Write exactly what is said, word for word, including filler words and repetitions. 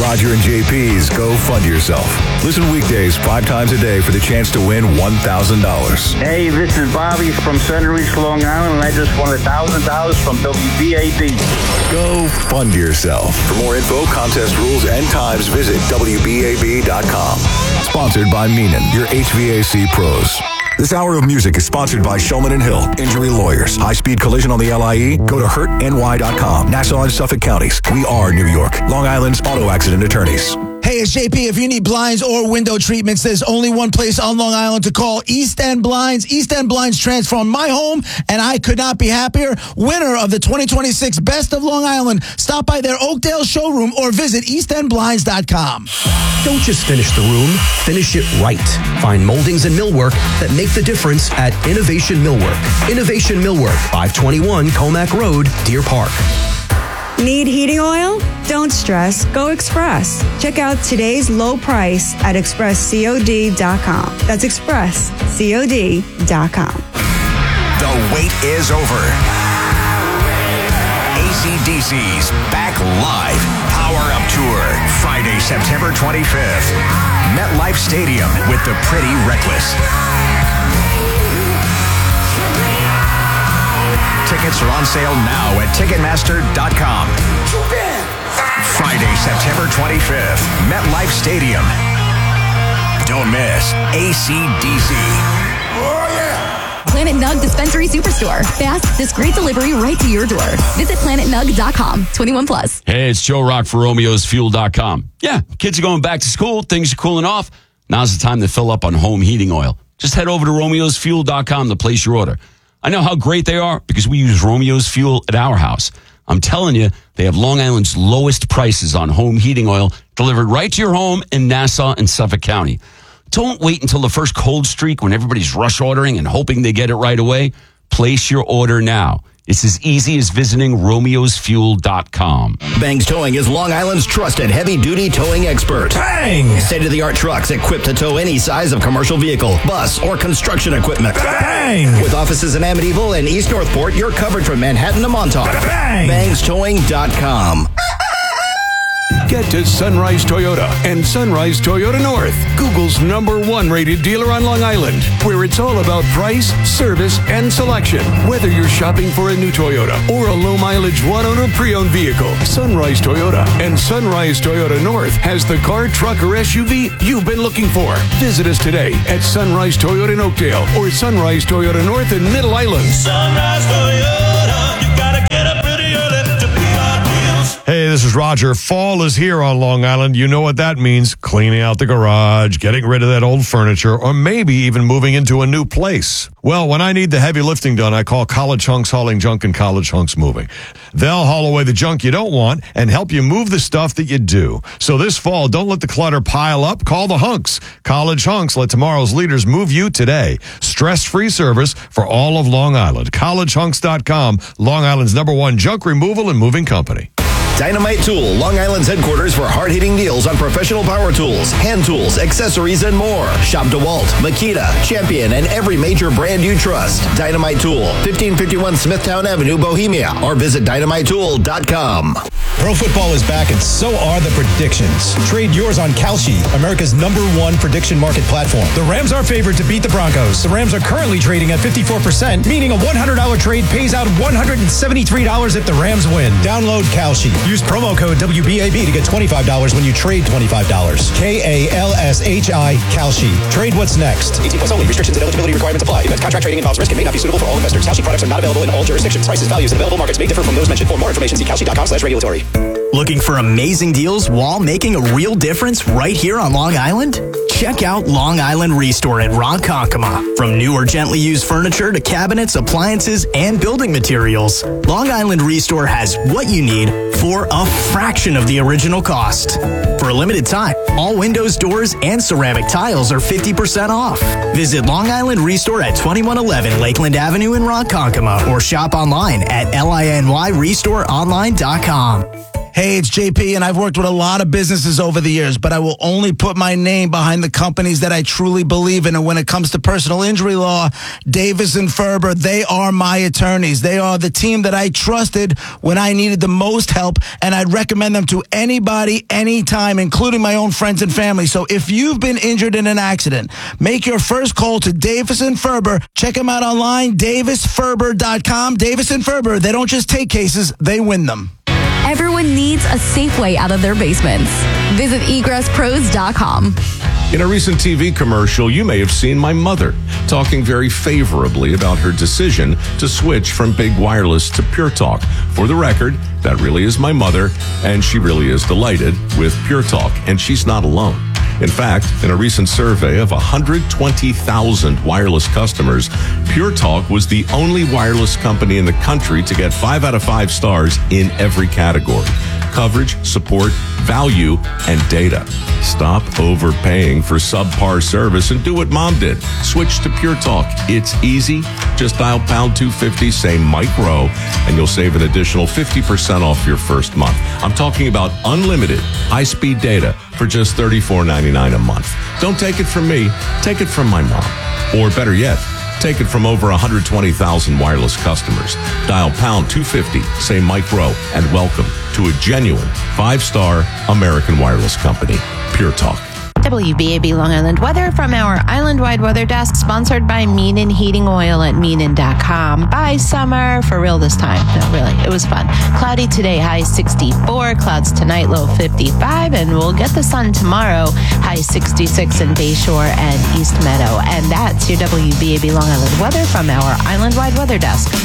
Roger and J P's Go Fund Yourself. Listen weekdays five times a day for the chance to win one thousand dollars. Hey, this is Bobby from Sunrise, Long Island, and I just won one thousand dollars from W B A B. Go Fund Yourself. For more info, contest rules, and times, visit W B A B dot com. Sponsored by Meenan, your H V A C pros. This hour of music is sponsored by Shulman and Hill, Injury Lawyers. High-speed collision on the L I E? Go to hurt N Y dot com. Nassau and Suffolk counties. We are New York. Long Island's auto accident attorneys. Hey, it's J P. If you need blinds or window treatments, there's only one place on Long Island to call: East End Blinds. East End Blinds transformed my home, and I could not be happier. Winner of the twenty twenty-six Best of Long Island. Stop by their Oakdale showroom or visit east end blinds dot com. Don't just finish the room, finish it right. Find moldings and millwork that make the difference at Innovation Millwork. Innovation Millwork, five twenty-one Comac Road, Deer Park. Need heating oil? Don't stress. Go Express. Check out today's low price at express cod dot com. That's express cod dot com. The wait is over. A C D C's back live. Power Up Tour. Friday, September twenty-fifth. MetLife Stadium with the Pretty Reckless. Tickets are on sale now at ticketmaster dot com. Friday, September twenty-fifth, MetLife Stadium. Don't miss A C D C. Oh, yeah! Planet Nug Dispensary Superstore. Fast, discreet delivery right to your door. Visit planet nug dot com. twenty-one plus. Hey, it's Joe Rock for Romeos Fuel dot com. Yeah, kids are going back to school. Things are cooling off. Now's the time to fill up on home heating oil. Just head over to Romeos Fuel dot com to place your order. I know how great they are because we use Romeo's Fuel at our house. I'm telling you, they have Long Island's lowest prices on home heating oil delivered right to your home in Nassau and Suffolk County. Don't wait until the first cold streak when everybody's rush ordering and hoping they get it right away. Place your order now. It's as easy as visiting Romeos Fuel dot com. Bangs Towing is Long Island's trusted heavy-duty towing expert. Bang! State-of-the-art trucks equipped to tow any size of commercial vehicle, bus, or construction equipment. Bang! With offices in Amityville and East Northport, you're covered from Manhattan to Montauk. Bang! Bangs Towing dot com. Get to Sunrise Toyota and Sunrise Toyota North, Google's number one rated dealer on Long Island, where it's all about price, service, and selection. Whether you're shopping for a new Toyota or a low-mileage one-owner pre-owned vehicle, Sunrise Toyota and Sunrise Toyota North has the car, truck, or S U V you've been looking for. Visit us today at Sunrise Toyota in Oakdale or Sunrise Toyota North in Middle Island. Sunrise Toyota, you gotta get up pretty early to be our deals. Hey, this is Roger. Fall is here on Long Island. You know what that means. Cleaning out the garage, getting rid of that old furniture, or maybe even moving into a new place. Well, when I need the heavy lifting done, I call College Hunks Hauling Junk and College Hunks Moving. They'll haul away the junk you don't want and help you move the stuff that you do. So this fall, don't let the clutter pile up. Call the Hunks. College Hunks. Let tomorrow's leaders move you today. Stress-free service for all of Long Island. college hunks dot com, Long Island's number one junk removal and moving company. Dynamite Tool, Long Island's headquarters for hard-hitting deals on professional power tools, hand tools, accessories, and more. Shop DeWalt, Makita, Champion, and every major brand you trust. Dynamite Tool, fifteen fifty-one Smithtown Avenue, Bohemia, or visit dynamite tool dot com. Pro football is back, and so are the predictions. Trade yours on Kalshi, America's number one prediction market platform. The Rams are favored to beat the Broncos. The Rams are currently trading at fifty-four percent, meaning a one hundred dollars trade pays out one hundred seventy-three dollars if the Rams win. Download Kalshi. Use promo code W B A B to get twenty-five dollars when you trade twenty-five dollars. K A L S H I, Kalshi. Trade what's next. eighteen plus only. Restrictions and eligibility requirements apply. Event contract trading involves risk and may not be suitable for all investors. Kalshi products are not available in all jurisdictions. Prices, values, and available markets may differ from those mentioned. For more information, see kalshi dot com slash regulatory. Looking for amazing deals while making a real difference right here on Long Island? Check out Long Island Restore at Ronkonkoma. From new or gently used furniture to cabinets, appliances, and building materials, Long Island Restore has what you need for a fraction of the original cost. For a limited time, all windows, doors, and ceramic tiles are fifty percent off. Visit Long Island Restore at twenty-one eleven Lakeland Avenue in Ronkonkoma or shop online at L I N Y restore online dot com. Hey, it's J P, and I've worked with a lot of businesses over the years, but I will only put my name behind the companies that I truly believe in. And when it comes to personal injury law, Davis and Ferber, they are my attorneys. They are the team that I trusted when I needed the most help, and I'd recommend them to anybody, anytime, including my own friends and family. So if you've been injured in an accident, make your first call to Davis and Ferber. Check them out online, davis ferber dot com. Davis and Ferber, they don't just take cases, they win them. Everyone needs a safe way out of their basements. Visit egress pros dot com. In a recent T V commercial, you may have seen my mother talking very favorably about her decision to switch from Big Wireless to Pure Talk. For the record, that really is my mother, and she really is delighted with Pure Talk, and she's not alone. In fact, in a recent survey of one hundred twenty thousand wireless customers, Pure Talk was the only wireless company in the country to get five out of five stars in every category: coverage, support, value, and data. Stop overpaying for subpar service and do what Mom did. Switch to Pure Talk. It's easy. Just dial pound two fifty, say Mike Rowe, and you'll save an additional fifty percent off your first month. I'm talking about unlimited high-speed data for just thirty-four ninety-nine a month. Don't take it from me. Take it from my mom. Or better yet, take it from over one hundred twenty thousand wireless customers. Dial pound two fifty, say Mike Rowe, and welcome to a genuine five-star American wireless company, Pure Talk. W B A B Long Island weather from our island-wide weather desk, sponsored by Meenan Heating Oil at Meenan dot com. Bye, summer. For real this time. No, really. It was fun. Cloudy today, high sixty-four. Clouds tonight, low fifty-five. And we'll get the sun tomorrow, high sixty-six in Bayshore and East Meadow. And that's your W B A B Long Island weather from our island-wide weather desk.